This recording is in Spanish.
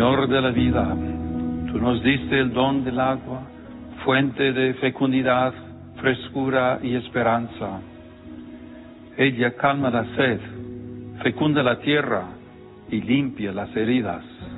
Señor de la vida, tú nos diste el don del agua, fuente de fecundidad, frescura y esperanza. Ella calma la sed, fecunda la tierra y limpia las heridas.